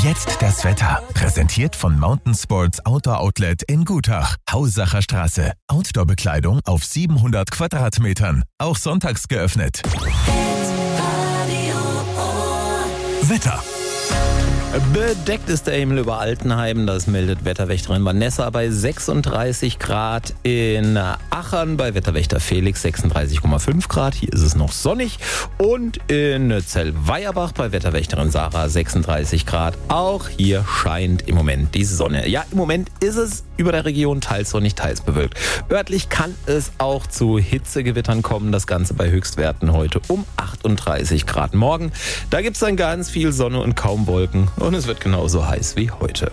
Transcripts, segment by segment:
Jetzt das Wetter. Präsentiert von Mountain Sports Outdoor Outlet in Gutach. Haussacher Straße. Outdoor-Bekleidung auf 700 Quadratmetern. Auch sonntags geöffnet. Wetter. Bedeckt ist der Himmel über Altenheim, das meldet Wetterwächterin Vanessa bei 36 Grad in Achern, bei Wetterwächter Felix 36,5 Grad, hier ist es noch sonnig, und in Zellweierbach bei Wetterwächterin Sarah 36 Grad, auch hier scheint im Moment die Sonne. Ja, im Moment ist es über der Region teils sonnig, teils bewölkt. Örtlich kann es auch zu Hitzegewittern kommen, das Ganze bei Höchstwerten heute um 38 Grad. Morgen, da gibt es dann ganz viel Sonne und kaum Wolken. Und es wird genauso heiß wie heute.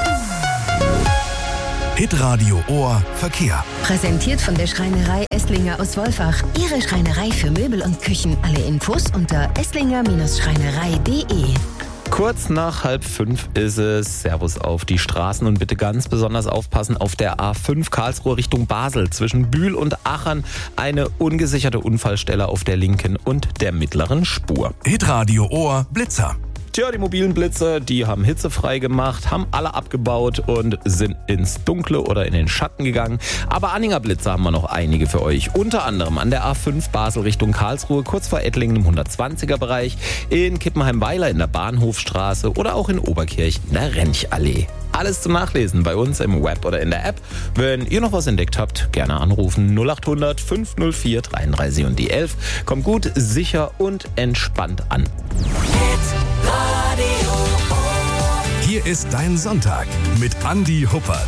Hitradio Ohr Verkehr. Präsentiert von der Schreinerei Esslinger aus Wolfach. Ihre Schreinerei für Möbel und Küchen. Alle Infos unter esslinger-schreinerei.de. Kurz nach 4:30 ist es. Servus auf die Straßen und bitte ganz besonders aufpassen auf der A5 Karlsruhe Richtung Basel. Zwischen Bühl und Achern eine ungesicherte Unfallstelle auf der linken und der mittleren Spur. Hitradio Ohr Blitzer. Tja, die mobilen Blitzer, die haben hitzefrei gemacht, haben alle abgebaut und sind ins Dunkle oder in den Schatten gegangen. Aber Anhängerblitzer haben wir noch einige für euch. Unter anderem an der A5 Basel Richtung Karlsruhe, kurz vor Ettlingen im 120er-Bereich, in Kippenheim-Weiler in der Bahnhofstraße oder auch in Oberkirch in der Rentschallee. Alles zum Nachlesen bei uns im Web oder in der App. Wenn ihr noch was entdeckt habt, gerne anrufen 0800 504 33 und die 11. Kommt gut, sicher und entspannt an. Hier ist dein Sonntag mit Andi Huppert.